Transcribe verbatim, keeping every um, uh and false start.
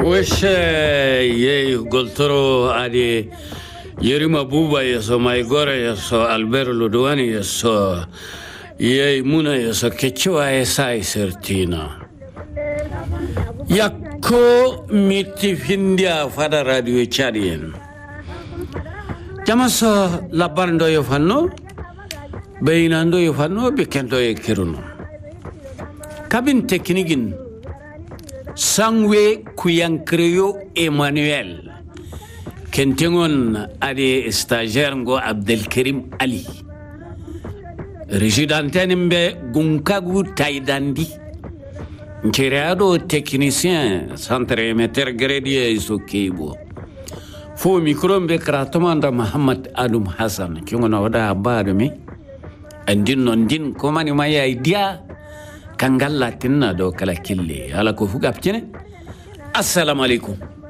Wesh ye goltoro ade yerima buba yeso maigora yeso Albert Lodwani yeso ye muna yeso kechiwa esa isertina yakko miti findia fada radio Chadien jamaso labando yo fanno beinando yo fanno bekendo e kiruno kabin teknigin Sangwe Kuyankreyo Emmanuel Kentengon ade stagiaire ngo Abdelkarim Ali Régidantenimbe Gunkagu Taidandi Nchereado technicien centre émetteur gradier isokebo Fo micrombe kratomanda Muhammad Adum Hassan kingona wada barmi andin nondin komani maya idea Kangalla tinna do kala kille ala ko fugap cene assalamu alaikum